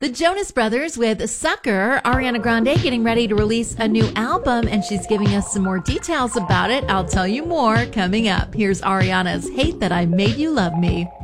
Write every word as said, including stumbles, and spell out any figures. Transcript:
The Jonas Brothers with Sucker. Ariana Grande getting ready to release a new album, and she's giving us some more details about it. I'll tell you more coming up. Here's Ariana's Hate That I Made You Love Me.